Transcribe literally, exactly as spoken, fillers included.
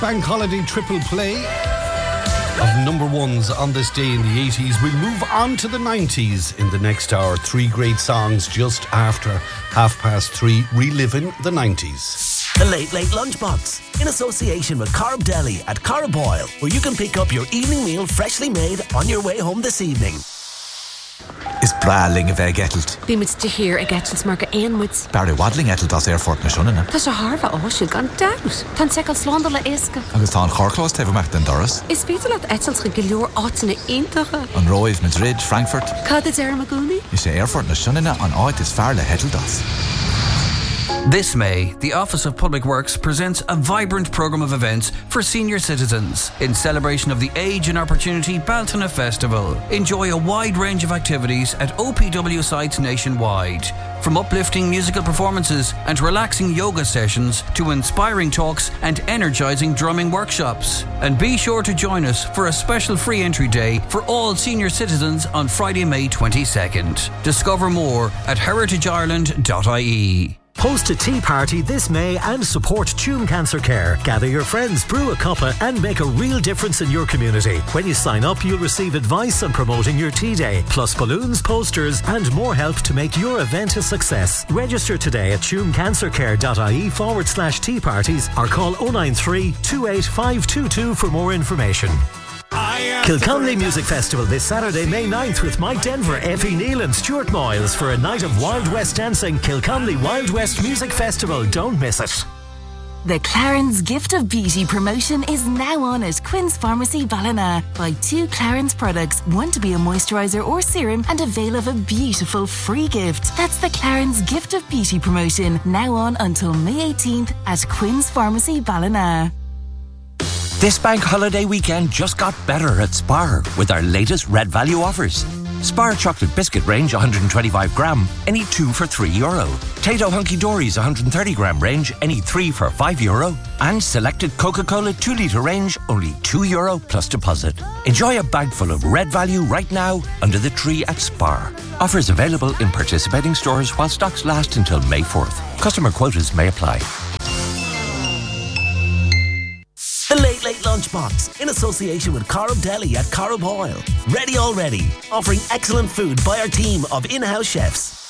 bank holiday triple play of number ones on this day in the eighties. We'll move on to the nineties in the next hour. Three great songs just after half past three, reliving the nineties. The Late Late Lunchbox, in association with Corb Deli at Corboyle, where you can pick up your evening meal freshly made on your way home this evening. Is braling a bheith getalt? Bí mit de hir a getalt mar go éonmuid. Barry Wadling getalt as airfort na siúnna. Tá se harfa áisiúil gan daut. Tá secail slánda le éasca. Agus tá an chorclás taobh meach den doras. Is féidir leat etalt go leor átainna iontacha. An Roiv, Madrid, Frankfurt. Cad is ar magúni? Is sé airfort na siúnna an áit is fear le hetalt as. This May, the Office of Public Works presents a vibrant programme of events for senior citizens in celebration of the Age and Opportunity Baltana Festival. Enjoy a wide range of activities at O P W sites nationwide, from uplifting musical performances and relaxing yoga sessions to inspiring talks and energising drumming workshops. And be sure to join us for a special free entry day for all senior citizens on Friday, May twenty-second. Discover more at heritage ireland dot I E. Host a tea party this May and support Tuam Cancer Care. Gather your friends, brew a cuppa and make a real difference in your community. When you sign up, you'll receive advice on promoting your tea day, plus balloons, posters and more help to make your event a success. Register today at tuamcancercare.ie forward slash tea parties or call oh nine three, two eight five two two for more information. Kilconnelly Music Festival this Saturday, May ninth with Mike Denver, Effie Neal and Stuart Moyles for a night of Wild West dancing. Kilconnelly Wild West Music Festival. Don't miss it. The Clarence Gift of Beauty promotion is now on at Quinn's Pharmacy Ballina. Buy two Clarence products, one to be a moisturiser or serum, and avail of a beautiful free gift. That's the Clarence Gift of Beauty promotion, now on until May eighteenth at Quinn's Pharmacy Ballina. This bank holiday weekend just got better at Spar with our latest Red Value offers. Spar chocolate biscuit range one hundred twenty-five gram, any two for three euro. Tato Hunky Dory's one hundred thirty gram range, any three for five euro. And selected Coca-Cola two litre range, only two euro plus deposit. Enjoy a bag full of Red Value right now under the tree at Spar. Offers available in participating stores while stocks last until May fourth. Customer quotas may apply. The Late Late Lunchbox, in association with Corb Deli at Corboyle. Ready already, offering excellent food by our team of in-house chefs.